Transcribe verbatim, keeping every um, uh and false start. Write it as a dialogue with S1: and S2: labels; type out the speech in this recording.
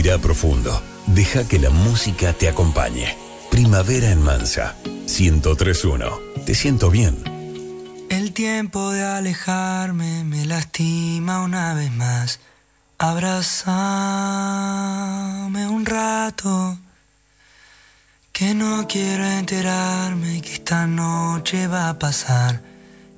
S1: Respira profundo. Deja que la música te acompañe. Primavera en Mansa. ciento tres punto uno. Te siento bien.
S2: El tiempo de alejarme me lastima una vez más. Abrázame un rato, que no quiero enterarme que esta noche va a pasar.